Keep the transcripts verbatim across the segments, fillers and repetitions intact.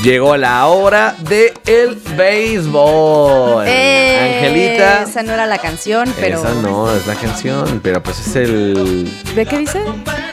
Llegó la hora de el béisbol. Eh, Angelita. Esa no era la canción, pero... Esa no es la canción, pero pues es el... ¿Ve qué dice?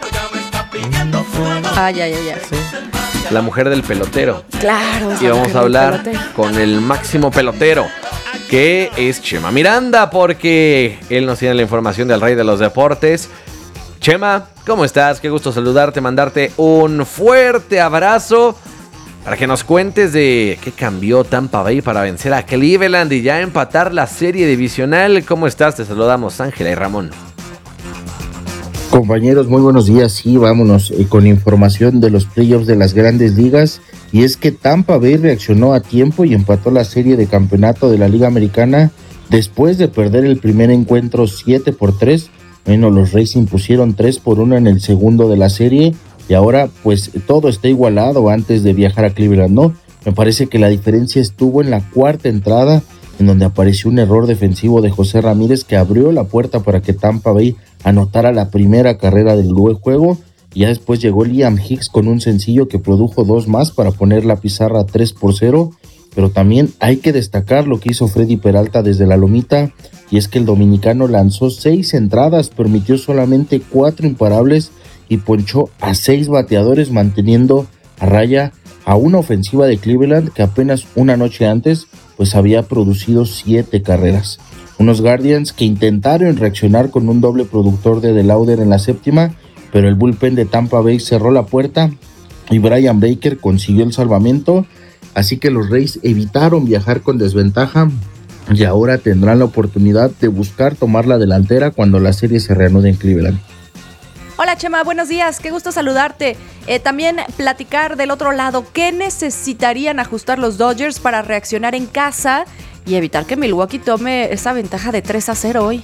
Ah, ya, ya, ya. Sí. La mujer del pelotero. Claro. Y vamos a hablar con el máximo pelotero, que es Chema Miranda, porque él nos tiene la información del rey de los deportes. Chema, ¿cómo estás? Qué gusto saludarte, mandarte un fuerte abrazo para que nos cuentes de qué cambió Tampa Bay para vencer a Cleveland y ya empatar la serie divisional. ¿Cómo estás? Te saludamos Ángela y Ramón. Compañeros, muy buenos días. Sí, vámonos eh, con información de los playoffs de las grandes ligas. Y es que Tampa Bay reaccionó a tiempo y empató la serie de campeonato de la Liga Americana después de perder el primer encuentro siete por tres. Bueno, los Rays impusieron tres por uno en el segundo de la serie y ahora pues todo está igualado antes de viajar a Cleveland, ¿no? Me parece que la diferencia estuvo en la cuarta entrada, en donde apareció un error defensivo de José Ramírez que abrió la puerta para que Tampa Bay anotara la primera carrera del juego. Y ya después llegó Liam Hicks con un sencillo que produjo dos más para poner la pizarra tres por cero. Pero también hay que destacar lo que hizo Freddy Peralta desde la lomita, y es que el dominicano lanzó seis entradas, permitió solamente cuatro imparables y ponchó a seis bateadores, manteniendo a raya a una ofensiva de Cleveland que apenas una noche antes pues había producido siete carreras. Unos Guardians que intentaron reaccionar con un doble productor de DeLauder en la séptima, pero el bullpen de Tampa Bay cerró la puerta y Brian Baker consiguió el salvamento, así que los Rays evitaron viajar con desventaja y ahora tendrán la oportunidad de buscar tomar la delantera cuando la serie se reanude en Cleveland. Hola Chema, buenos días, qué gusto saludarte. Eh, también platicar del otro lado, ¿qué necesitarían ajustar los Dodgers para reaccionar en casa y evitar que Milwaukee tome esa ventaja de tres a cero hoy?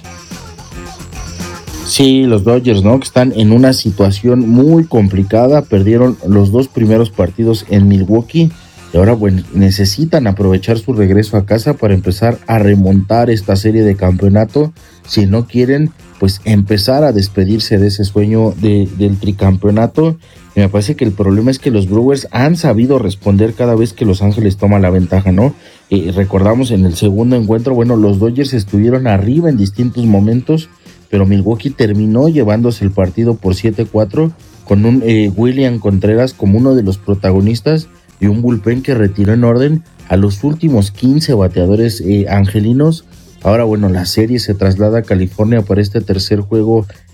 Sí, los Dodgers, ¿no? Que están en una situación muy complicada, perdieron los dos primeros partidos en Milwaukee y ahora, bueno, necesitan aprovechar su regreso a casa para empezar a remontar esta serie de campeonato, si no quieren pues empezar a despedirse de ese sueño de, del tricampeonato. Y me parece que el problema es que los Brewers han sabido responder cada vez que Los Ángeles toma la ventaja, ¿no? Eh, recordamos en el segundo encuentro, bueno, los Dodgers estuvieron arriba en distintos momentos, pero Milwaukee terminó llevándose el partido por siete cuatro con un eh, William Contreras como uno de los protagonistas y un bullpen que retiró en orden a los últimos quince bateadores eh, angelinos. Ahora, bueno, la serie se traslada a California para este tercer juego